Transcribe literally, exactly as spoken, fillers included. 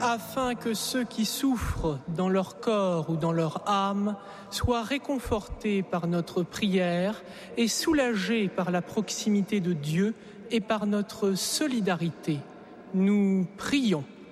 afin que ceux qui souffrent dans leur corps ou dans leur âme soient réconfortés par notre prière et soulagés par la proximité de Dieu et par notre solidarité. Nous prions.